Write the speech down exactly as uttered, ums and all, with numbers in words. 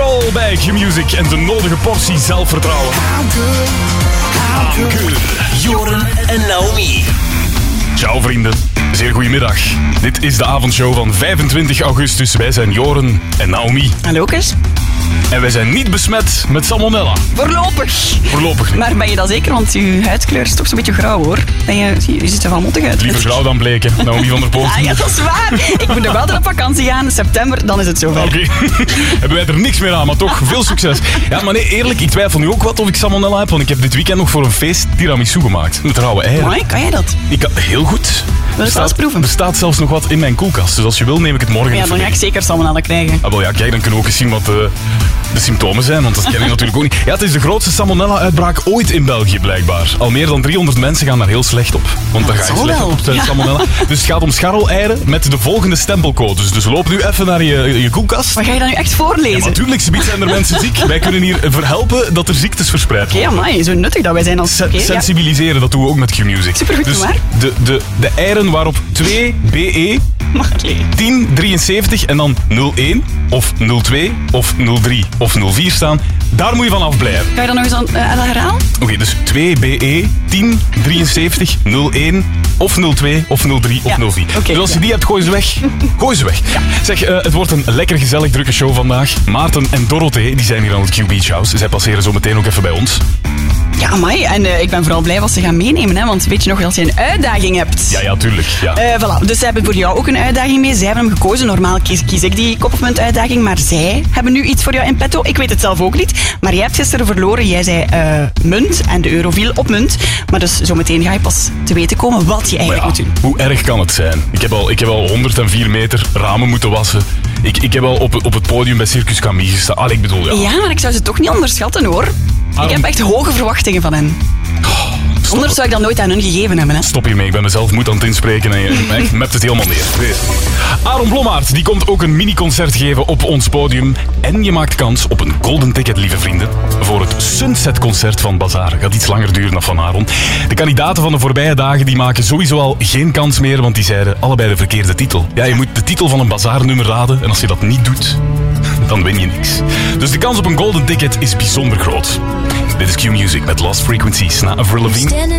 Scharrel bij Q-Music en de nodige portie zelfvertrouwen. I'm good. Joren en Naomi. Ciao vrienden, zeer goedemiddag. Dit is de avondshow van vijfentwintig augustus. Wij zijn Joren en Naomi. Hallo, Kes. En wij zijn niet besmet met salmonella. Voorlopig. Voorlopig niet. Maar ben je dat zeker? Want je huidskleur is toch zo'n beetje grauw, hoor. Ben je, je ziet er wel mottig uit. Liever grauw dan bleken, Naomi van der Poort. Ah, ja, dat is waar. Ik moet nog wel op vakantie gaan. September, dan is het zover. Oké, okay. Hebben wij er niks meer aan, maar toch, veel succes. Ja, maar nee, eerlijk, ik twijfel nu ook wat of ik salmonella heb, want ik heb dit weekend nog voor een feest tiramisu gemaakt. Met rauwe eieren. Mooi, kan jij dat? Ik kan, heel goed. Wil je het eens proeven? Er staat zelfs nog wat in mijn koelkast, dus als je wil neem ik het morgen. Ja, dan ga ik zeker salmonella krijgen. Ah, wel, ja, kijk, dan kunnen we ook eens zien wat uh, de symptomen zijn, want dat ken ik natuurlijk ook niet. Ja, het is de grootste salmonella-uitbraak ooit in België, blijkbaar. Al meer dan driehonderd mensen gaan daar heel slecht op. Want dan ga je slecht op op de ja. salmonella. Dus het gaat om scharreleieren met de volgende stempelcodes. Dus loop nu even naar je, je koelkast. Maar ga je dat nu echt voorlezen? Ja, natuurlijk, subiet zijn er mensen ziek. Wij kunnen hier verhelpen dat er ziektes verspreid worden. Oké, amai, zo nuttig dat wij zijn als... Se- sensibiliseren, ja. Dat doen we ook met Q-Music. Supergoed, dus maar. de, de, de eieren waarop twee B E tien drieënzeventig en dan nul één of nul twee of nul drie of nul vier staan, daar moet je van afblijven. Ga je dat nog eens aan, uh, herhalen? Oké, okay, dus twee B E tien drieënzeventig nul één of nul twee of nul drie of ja. nul vier. Okay, dus als je ja. die hebt, gooi ze weg. Gooi ze weg. Ja. Zeg, uh, het wordt een lekker gezellig drukke show vandaag. Maarten en Dorothee, die zijn hier aan het Q Beach House. Zij passeren zo meteen ook even bij ons. Ja, amai. En uh, ik ben vooral blij wat ze gaan meenemen. Hè? Want weet je nog dat je een uitdaging hebt? Ja, ja, tuurlijk. Ja. Uh, voilà. Dus ze hebben voor jou ook een uitdaging mee. Zij hebben hem gekozen. Normaal kies, kies ik die kop of munt uitdaging. Maar zij hebben nu iets voor jou in petto. Ik weet het zelf ook niet. Maar jij hebt gisteren verloren. Jij zei uh, munt en de euro viel op munt. Maar dus zometeen ga je pas te weten komen wat je eigenlijk ja, moet doen. Hoe erg kan het zijn? Ik heb al, ik heb al honderdvier meter ramen moeten wassen. Ik, ik heb al op, op het podium bij Circus Camille gestaan. Ah, ik bedoel, ja. Ja, maar ik zou ze toch niet onderschatten, hoor. Aarom... Ik heb echt hoge verwachtingen van hen. Oh, Anders zou ik dat nooit aan hun gegeven hebben. Hè? Stop hiermee, ik ben mezelf moed aan het inspreken en je ik mept het helemaal neer. Nee. Aaron Blommaert die komt ook een mini-concert geven op ons podium. En je maakt kans op een golden ticket, lieve vrienden, voor het Sunset-concert van Bazaar. Gaat iets langer duren dan van Aaron. De kandidaten van de voorbije dagen die maken sowieso al geen kans meer, want die zeiden allebei de verkeerde titel. Ja, je moet de titel van een Bazaar-nummer raden en als je dat niet doet, dan win je niks. Dus de kans op een golden ticket is bijzonder groot. Dit is Q-Music met Lost Frequencies na Avril Lavigne.